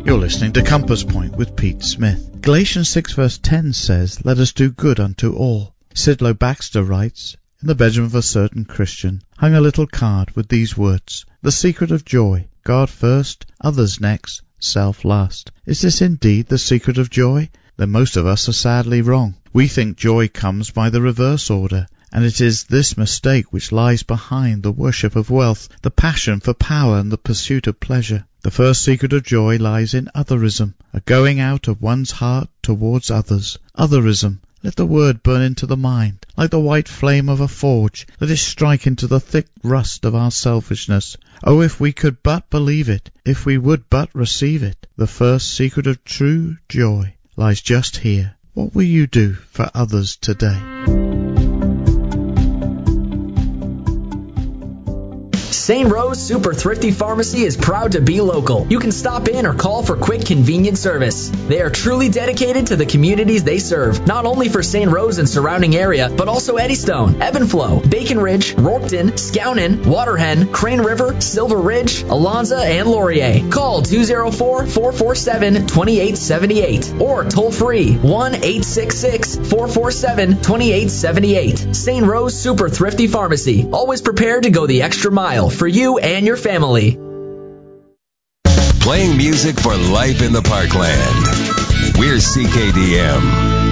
You're listening to Compass Point with Pete Smith. Galatians 6 verse 10 says, "Let us do good unto all." Sidlow Baxter writes, "In the bedroom of a certain Christian hung a little card with these words, 'The secret of joy, God first, others next, self last.' Is this indeed the secret of joy? Then most of us are sadly wrong. We think joy comes by the reverse order, and it is this mistake which lies behind the worship of wealth, the passion for power, and the pursuit of pleasure. The first secret of joy lies in otherism, a going out of one's heart towards others. Otherism. Let the word burn into the mind, like the white flame of a forge. Let it strike into the thick rust of our selfishness. Oh, if we could but believe it, if we would but receive it. The first secret of true joy lies just here. What will you do for others today? St. Rose Super Thrifty Pharmacy is proud to be local. You can stop in or call for quick, convenient service. They are truly dedicated to the communities they serve, not only for St. Rose and surrounding area, but also Eddystone, Evanflow, Bacon Ridge, Rourketon, Skownon, Waterhen, Crane River, Silver Ridge, Alonza, and Laurier. Call 204-447-2878 or toll free 1-866-447-2878. St. Rose Super Thrifty Pharmacy, always prepared to go the extra mile for you and your family. Playing music for life in the Parkland. We're CKDM.